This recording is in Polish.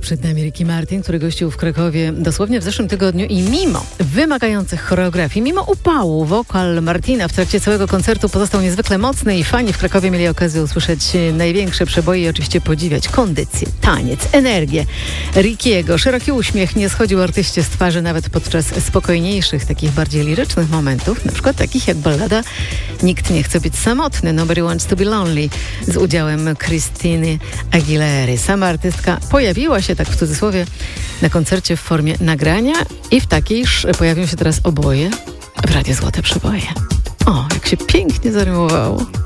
Przed nami Ricky Martin, który gościł w Krakowie dosłownie w zeszłym tygodniu i mimo wymagających choreografii, mimo upału, wokal Martina w trakcie całego koncertu pozostał niezwykle mocny i fani w Krakowie mieli okazję usłyszeć największe przeboje i oczywiście podziwiać kondycję, taniec, energię Rickiego. Szeroki uśmiech nie schodził artyście z twarzy nawet podczas spokojniejszych, takich bardziej lirycznych momentów, na przykład takich jak ballada Nikt nie chce być samotny, Nobody Wants to be Lonely z udziałem Christiny Aguilery. Sama artystka pojawiła się, tak w cudzysłowie, na koncercie w formie nagrania i w takiejż pojawią się teraz oboje w Radiu Złote Przeboje. O, jak się pięknie zarymowało.